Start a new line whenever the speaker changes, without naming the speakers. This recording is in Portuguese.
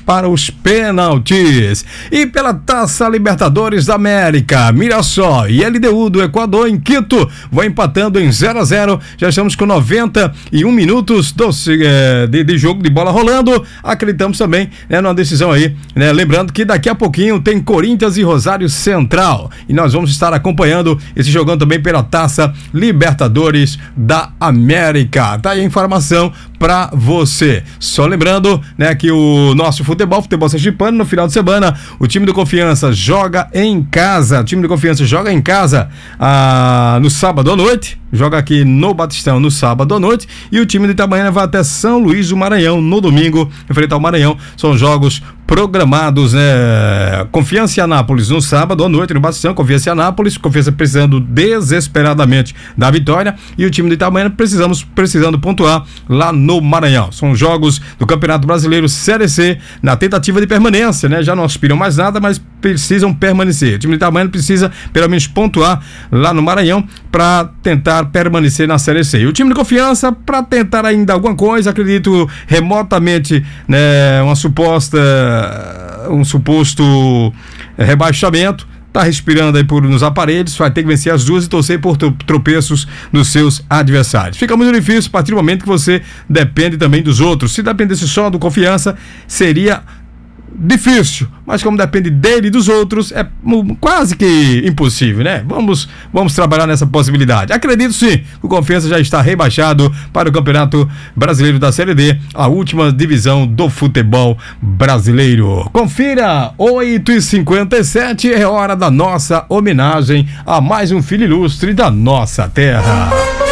para os pênaltis. E pela Taça Libertadores da América, Mirassol e LDU do Equador em Quito vão empatando em 0-0. Já estamos com 91 minutos de jogo de bola rolando. Acreditamos também, né, numa decisão aí, né? Lembrando que daqui a pouquinho tem Corinthians e Rosário Central e nós vamos estar acompanhando esse jogão também pela Taça Libertadores da América. Tá aí a informação pra você. Só lembrando, né, que o nosso futebol sergipano, no final de semana, o time do Confiança joga em casa. O time do Confiança joga em casa no sábado à noite. Joga aqui no Batistão no sábado à noite. E o time de Itabaiana vai até São Luís do Maranhão no domingo, enfrentar o Maranhão. São jogos programados, né? Confiança e Anápolis no sábado à noite no Batistão. Confiança e Anápolis. Confiança precisando desesperadamente da vitória. E o time de Itabaiana precisando pontuar lá no Maranhão. São jogos do Campeonato Brasileiro Série C na tentativa de permanência, né? Já não aspiram mais nada, mas precisam permanecer. O time de Itabaiana precisa pelo menos pontuar lá no Maranhão para tentar permanecer na Série C. E o time de Confiança para tentar ainda alguma coisa, acredito remotamente, né, um suposto rebaixamento. Tá respirando aí nos aparelhos, vai ter que vencer as duas e torcer por tropeços dos seus adversários. Fica muito difícil a partir do momento que você depende também dos outros. Se dependesse só do Confiança, seria difícil, mas como depende dele e dos outros, é quase que impossível, né? Vamos trabalhar nessa possibilidade. Acredito sim que o Confiança já está rebaixado para o Campeonato Brasileiro da Série D, a última divisão do futebol brasileiro. Confira, 8h57, é hora da nossa homenagem a mais um filho ilustre da nossa terra.